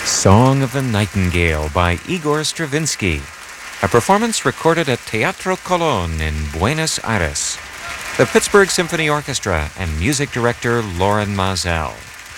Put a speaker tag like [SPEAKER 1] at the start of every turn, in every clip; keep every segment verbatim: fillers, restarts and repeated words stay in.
[SPEAKER 1] Song of the Nightingale by Igor Stravinsky, a performance recorded at Teatro Colón in Buenos Aires. The Pittsburgh Symphony Orchestra and music director Loren Maazel.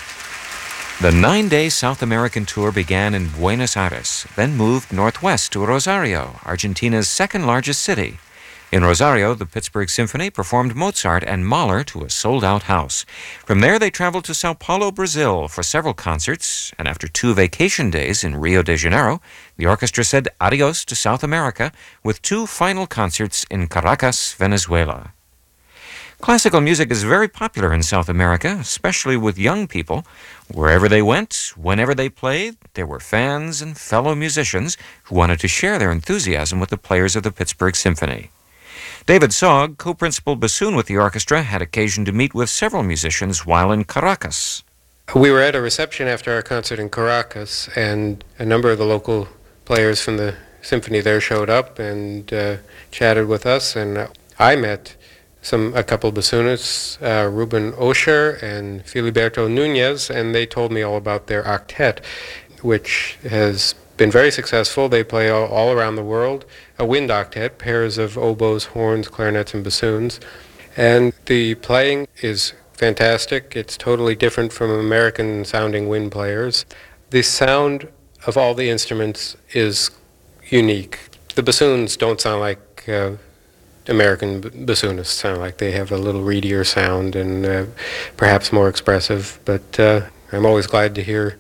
[SPEAKER 1] The nine-day South American tour began in Buenos Aires, then moved northwest to Rosario, Argentina's second-largest city. In Rosario, the Pittsburgh Symphony performed Mozart and Mahler to a sold-out house. From there, they traveled to Sao Paulo, Brazil for several concerts, and after two vacation days in Rio de Janeiro, the orchestra said adios to South America with two final concerts in Caracas, Venezuela. Classical music is very popular in South America, especially with young people. Wherever they went, whenever they played, there were fans and fellow musicians who wanted to share their enthusiasm with the players of the Pittsburgh Symphony. David Sogg, co-principal bassoon with the orchestra, had occasion to meet with several musicians while in Caracas.
[SPEAKER 2] We were at a reception after our concert in Caracas, and a number of the local players from the symphony there showed up and uh, chatted with us, and I met some a couple of bassoonists, uh, Ruben Osher and Filiberto Nunez, and they told me all about their octet, which has been very successful. They play all, all around the world. A wind octet, pairs of oboes, horns, clarinets, and bassoons. And the playing is fantastic. It's totally different from American-sounding wind players. The sound of all the instruments is unique. The bassoons don't sound like uh, American bassoonists sound like. They have a little reedier sound and uh, perhaps more expressive, but uh, I'm always glad to hear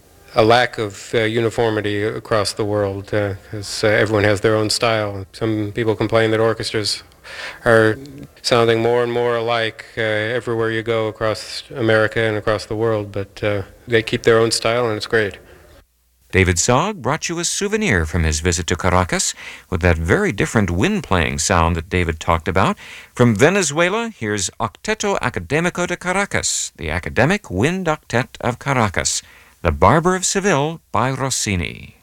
[SPEAKER 2] a lack of uh, uniformity across the world, because uh, uh, everyone has their own style. Some people complain that orchestras are sounding more and more alike uh, everywhere you go across America and across the world, but uh, they keep their own style, and it's great.
[SPEAKER 1] David Sogg brought you a souvenir from his visit to Caracas with that very different wind-playing sound that David talked about. From Venezuela, here's Octeto Académico de Caracas, the Academic Wind Octet of Caracas, The Barber of Seville by Rossini.